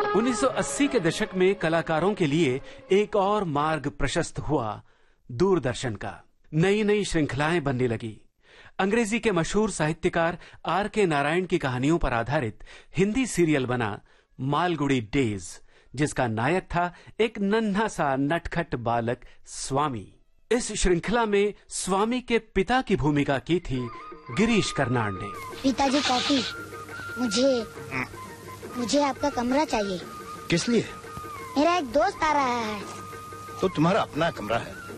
1980 के दशक में कलाकारों के लिए एक और मार्ग प्रशस्त हुआ, दूरदर्शन का। नई नई श्रृंखलाएं बनने लगी। अंग्रेजी के मशहूर साहित्यकार R.K. नारायण की कहानियों पर आधारित हिंदी सीरियल बना मालगुडी डेज, जिसका नायक था एक नन्हा सा नटखट बालक स्वामी। इस श्रृंखला में स्वामी के पिता की भूमिका की थी गिरीश कर्नाड ने। पिताजी कॉफी, मुझे आपका कमरा चाहिए। किस लिए? मेरा एक दोस्त आ रहा है। तो तुम्हारा अपना कमरा है,